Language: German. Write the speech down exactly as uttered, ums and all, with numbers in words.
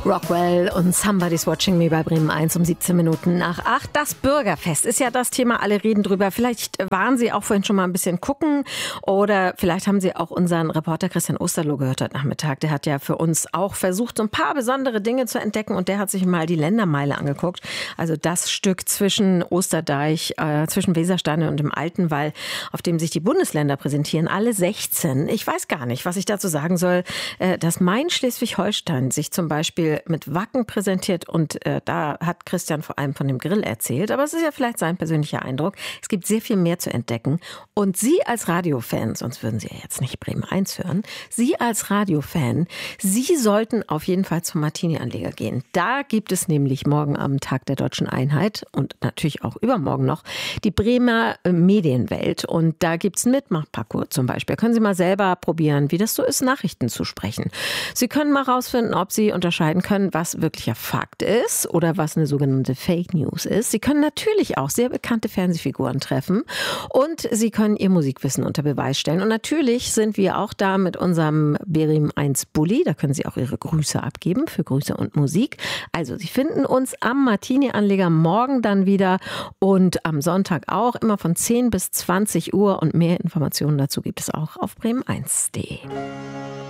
Rockwell und Somebody's Watching Me bei Bremen eins um siebzehn Minuten nach acht. Das Bürgerfest ist ja das Thema, alle reden drüber. Vielleicht waren Sie auch vorhin schon mal ein bisschen gucken oder vielleicht haben Sie auch unseren Reporter Christian Osterloh gehört heute Nachmittag. Der hat ja für uns auch versucht, so ein paar besondere Dinge zu entdecken und der hat sich mal die Ländermeile angeguckt. Also das Stück zwischen Osterdeich, äh, zwischen Weserstade und dem Altenwall, auf dem sich die Bundesländer präsentieren, alle sechzehn. Ich weiß gar nicht, was ich dazu sagen soll, äh, dass mein Schleswig-Holstein sich zum Beispiel mit Wacken präsentiert und äh, da hat Christian vor allem von dem Grill erzählt, aber es ist ja vielleicht sein persönlicher Eindruck. Es gibt sehr viel mehr zu entdecken und Sie als Radiofan, sonst würden Sie ja jetzt nicht Bremen eins hören, Sie als Radiofan, Sie sollten auf jeden Fall zum Martini-Anleger gehen. Da gibt es nämlich morgen am Tag der Deutschen Einheit und natürlich auch übermorgen noch die Bremer Medienwelt und da gibt es einen Mitmachparcours zum Beispiel. Können Sie mal selber probieren, wie das so ist, Nachrichten zu sprechen. Sie können mal rausfinden, ob Sie unterscheiden können, was wirklicher Fakt ist oder was eine sogenannte Fake News ist. Sie können natürlich auch sehr bekannte Fernsehfiguren treffen und Sie können Ihr Musikwissen unter Beweis stellen. Und natürlich sind wir auch da mit unserem Bremen eins Bulli. Da können Sie auch Ihre Grüße abgeben für Grüße und Musik. Also Sie finden uns am Martini-Anleger morgen dann wieder und am Sonntag auch immer von zehn bis zwanzig Uhr und mehr Informationen dazu gibt es auch auf bremen eins punkt de.